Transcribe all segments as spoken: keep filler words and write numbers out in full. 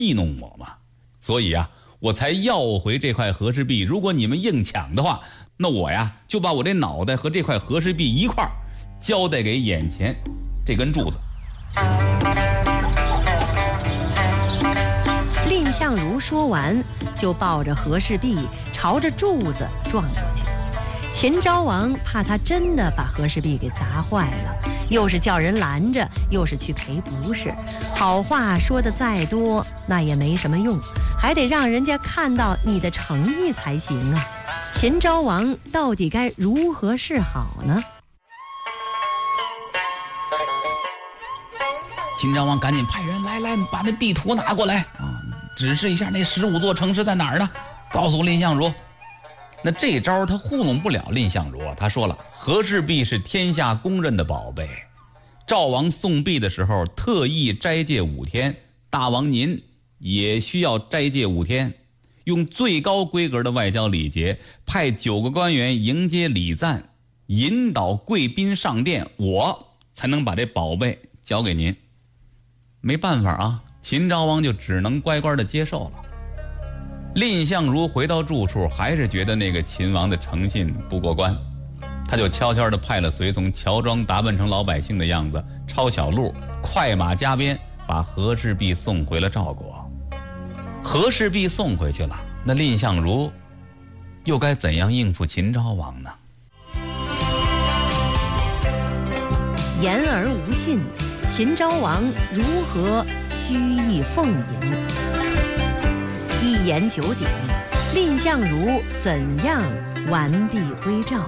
戏弄我嘛，所以啊，我才要回这块和氏璧。如果你们硬抢的话，那我呀就把我这脑袋和这块和氏璧一块儿交代给眼前这根柱子。 蔺相如说完，就抱着和氏璧朝着柱子撞过去。秦昭王怕他真的把和氏璧给砸坏了，又是叫人拦着，又是去赔不是，好话说的再多那也没什么用，还得让人家看到你的诚意才行啊。秦昭王到底该如何是好呢？ 秦昭王赶紧派人来来把那地图拿过来啊，指示一下那十五座城池在哪儿呢？告诉蔺相如。那这招他糊弄不了蔺相如啊，他说了，和氏璧是天下公认的宝贝，赵王送璧的时候特意斋戒五天，大王您也需要斋戒五天，用最高规格的外交礼节，派九个官员迎接礼赞，引导贵宾上殿，我才能把这宝贝交给您。没办法啊，秦昭王就只能乖乖的接受了。蔺相如回到住处，还是觉得那个秦王的诚信不过关，他就悄悄地派了随从乔装打扮成老百姓的样子，抄小路，快马加鞭，把和氏璧送回了赵国。和氏璧送回去了，那蔺相如又该怎样应付秦昭王呢？ 言而无信，秦昭王如何虚意奉迎？一言九鼎，蔺相如怎样完璧归赵？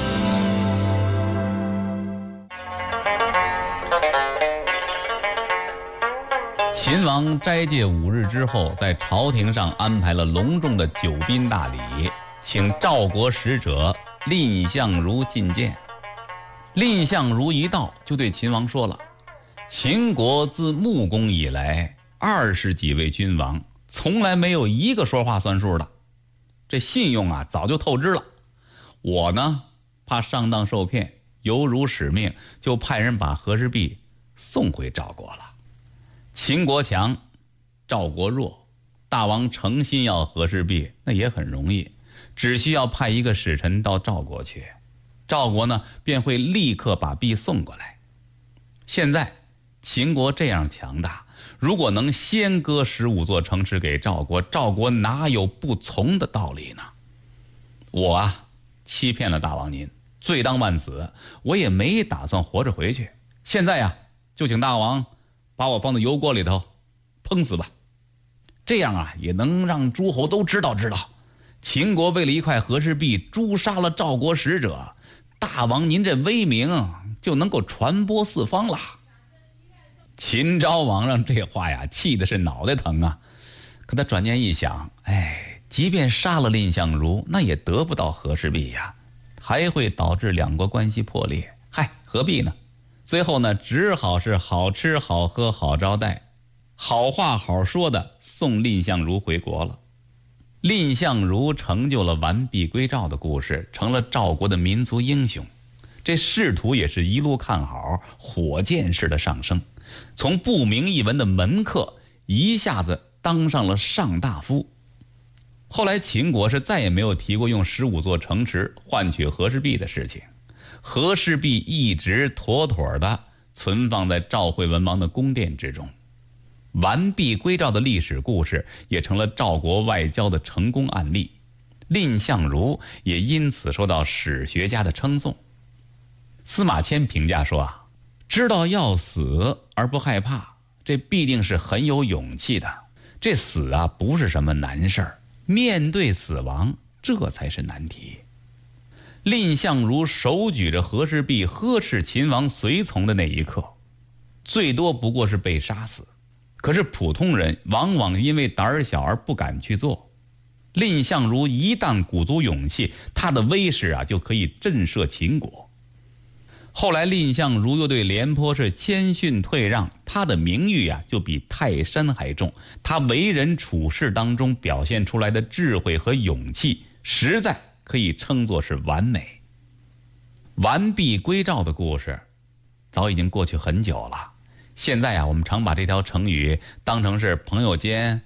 秦王斋戒五日之后，在朝廷上安排了隆重的酒宾大礼，请赵国使者蔺相如觐见。蔺相如一到，就对秦王说了，秦国自穆公以来，二十几位君王从来没有一个说话算数的，这信用啊早就透支了。我呢怕上当受骗，犹如使命，就派人把和氏璧送回赵国了。秦国强，赵国弱，大王诚心要和氏璧，那也很容易，只需要派一个使臣到赵国去，赵国呢便会立刻把璧送过来。现在秦国这样强大，如果能先割十五座城池给赵国，赵国哪有不从的道理呢？我啊欺骗了大王您，罪当万死，我也没打算活着回去。现在呀，就请大王把我放到油锅里头烹死吧，这样啊也能让诸侯都知道知道，秦国为了一块和氏璧诛杀了赵国使者，大王您这威名就能够传播四方了。秦昭王让这话呀气的是脑袋疼啊，可他转念一想，哎，即便杀了蔺相如，那也得不到和氏璧呀，还会导致两国关系破裂，嗨，何必呢？最后呢，只好是好吃好喝好招待，好话好说的送蔺相如回国了。蔺相如成就了完璧归赵的故事，成了赵国的民族英雄。这仕途也是一路看好，火箭式的上升，从不明一文的门客一下子当上了上大夫。后来秦国是再也没有提过用十五座城池换取和氏璧的事情，和氏璧一直妥妥的存放在赵惠文王的宫殿之中。完璧归赵的历史故事也成了赵国外交的成功案例，蔺相如也因此受到史学家的称颂。司马迁评价说啊，知道要死而不害怕，这必定是很有勇气的。这死啊不是什么难事儿，面对死亡这才是难题。蔺相如手举着和氏璧呵斥秦王随从的那一刻，最多不过是被杀死，可是普通人往往因为胆小而不敢去做。蔺相如一旦鼓足勇气，他的威势啊就可以震慑秦国。后来蔺相如又对廉颇是谦逊退让，他的名誉啊就比泰山还重。他为人处事当中表现出来的智慧和勇气，实在可以称作是完美。完璧归赵的故事早已经过去很久了，现在啊我们常把这条成语当成是朋友间